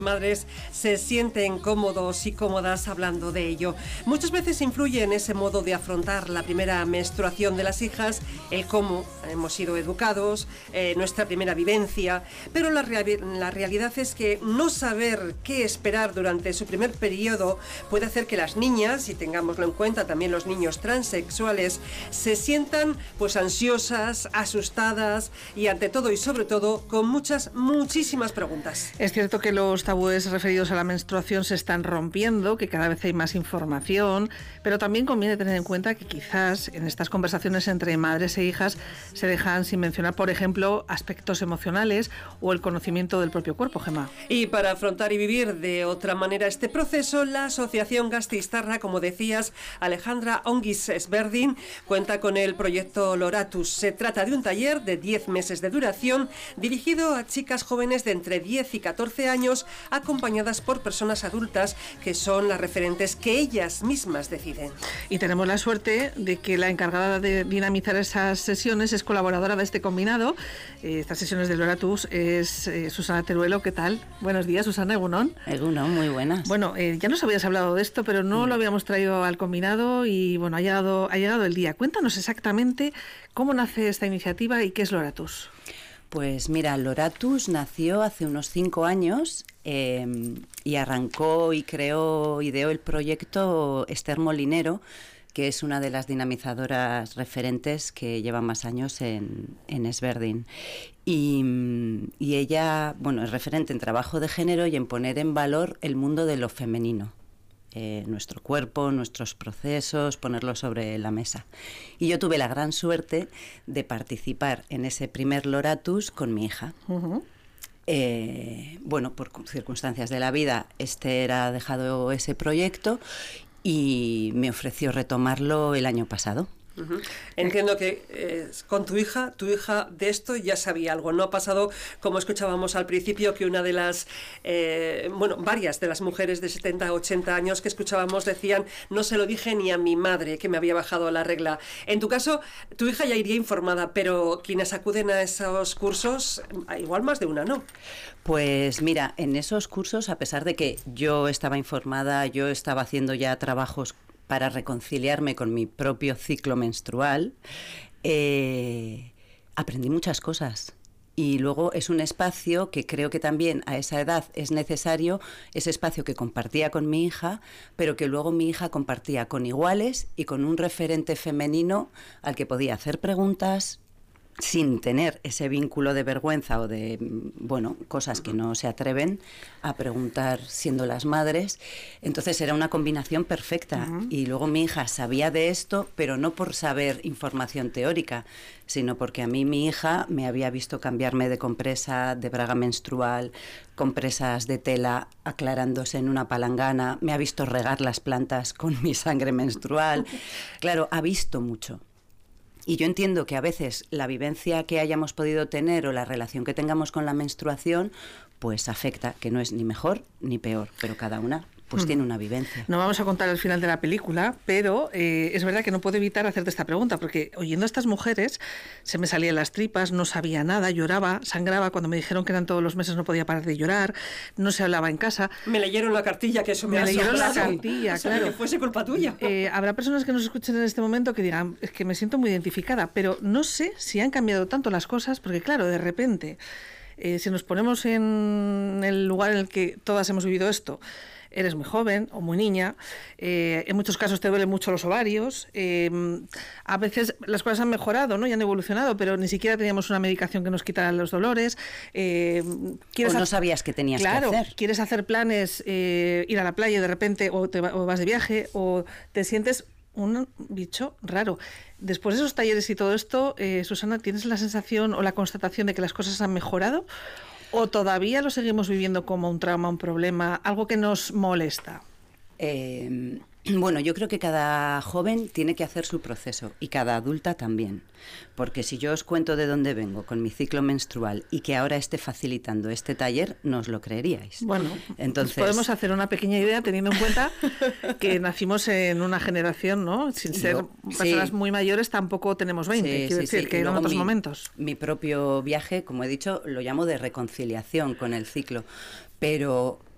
Madres se sienten cómodos y cómodas hablando de ello. Muchas veces influye en ese modo de afrontar la primera menstruación de las hijas, el cómo hemos sido educados, nuestra primera vivencia, pero la realidad es que no saber qué esperar durante su primer periodo puede hacer que las niñas, y tengámoslo en cuenta también los niños transexuales, se sientan pues ansiosas, asustadas y ante todo y sobre todo con muchísimas preguntas. Es cierto que los tabúes referidos a la menstruación se están rompiendo, que cada vez hay más información, pero también conviene tener en cuenta que quizás en estas conversaciones entre madres e hijas se dejan sin mencionar, por ejemplo, aspectos emocionales o el conocimiento del propio cuerpo, Gemma. Y para afrontar y vivir de otra manera este proceso, la Asociación Gazteiztarra, como decías, Alejandra Onguis-Ezberdin, cuenta con el proyecto Loratus. Se trata de un taller de 10 meses de duración dirigido a chicas jóvenes de entre 10 y 14 años, acompañadas por personas adultas que son las referentes que ellas mismas deciden. Y tenemos la suerte de que la encargada de dinamizar esas sesiones es colaboradora de este combinado. Estas sesiones de Loratus es Susana Teruelo. ¿Qué tal? Buenos días, Susana. Egunon. Egunon, muy buenas. Bueno, ya nos habías hablado de esto, pero no lo habíamos traído al combinado y bueno, ha llegado el día. Cuéntanos exactamente cómo nace esta iniciativa y qué es Loratus. Pues mira, Loratus nació hace unos 5 años y arrancó y ideó el proyecto Esther Molinero, que es una de las dinamizadoras referentes que lleva más años en Ezberdin. Y ella, bueno, es referente en trabajo de género y en poner en valor el mundo de lo femenino. Nuestro cuerpo, nuestros procesos, ponerlo sobre la mesa. Y yo tuve la gran suerte de participar en ese primer Loratus con mi hija. Uh-huh. Bueno, por circunstancias de la vida, Esther ha dejado ese proyecto y me ofreció retomarlo el año pasado. Uh-huh. Entiendo que con tu hija de esto ya sabía algo. No ha pasado, como escuchábamos al principio, que una de las, varias de las mujeres de 70, 80 años que escuchábamos decían: no se lo dije ni a mi madre que me había bajado la regla. En tu caso, tu hija ya iría informada, pero quienes acuden a esos cursos, igual más de una, ¿no? Pues mira, en esos cursos, a pesar de que yo estaba informada, yo estaba haciendo ya trabajos para reconciliarme con mi propio ciclo menstrual, aprendí muchas cosas. Y luego es un espacio que creo que también a esa edad es necesario, ese espacio que compartía con mi hija, pero que luego mi hija compartía con iguales y con un referente femenino al que podía hacer preguntas sin tener ese vínculo de vergüenza o de, cosas que no se atreven a preguntar siendo las madres. Entonces era una combinación perfecta. Uh-huh. Y luego mi hija sabía de esto, pero no por saber información teórica, sino porque a mí mi hija me había visto cambiarme de compresa, de braga menstrual, compresas de tela aclarándose en una palangana, me ha visto regar las plantas con mi sangre menstrual. Claro, ha visto mucho. Y yo entiendo que a veces la vivencia que hayamos podido tener o la relación que tengamos con la menstruación, pues afecta, que no es ni mejor ni peor, pero cada una pues tiene una vivencia. No vamos a contar el final de la película, pero es verdad que no puedo evitar hacerte esta pregunta, porque oyendo a estas mujeres se me salían las tripas, no sabía nada, lloraba, sangraba, cuando me dijeron que eran todos los meses no podía parar de llorar, no se hablaba en casa. Me leyeron la cartilla, que eso me leyeron la cartilla, claro. Que fuese culpa tuya. Habrá personas que nos escuchen en este momento que digan, es que me siento muy identificada, pero no sé si han cambiado tanto las cosas, porque claro, de repente, si nos ponemos en el lugar en el que todas hemos vivido esto, eres muy joven o muy niña, en muchos casos te duelen mucho los ovarios, a veces las cosas han mejorado, ¿no? Y han evolucionado, pero ni siquiera teníamos una medicación que nos quitara los dolores. O no sabías qué tenías que hacer. Claro, quieres hacer planes, ir a la playa y de repente o vas de viaje o te sientes un bicho raro. Después de esos talleres y todo esto, Susana, ¿tienes la sensación o la constatación de que las cosas han mejorado? ¿O todavía lo seguimos viviendo como un trauma, un problema, algo que nos molesta? Bueno, yo creo que cada joven tiene que hacer su proceso y cada adulta también, porque si yo os cuento de dónde vengo con mi ciclo menstrual y que ahora esté facilitando este taller, no os lo creeríais. Bueno, entonces podemos hacer una pequeña idea teniendo en cuenta que nacimos en una generación, ¿no? Sin ser personas muy mayores, tampoco tenemos 20, quiero decir, que eran otros momentos. Mi propio viaje, como he dicho, lo llamo de reconciliación con el ciclo, pero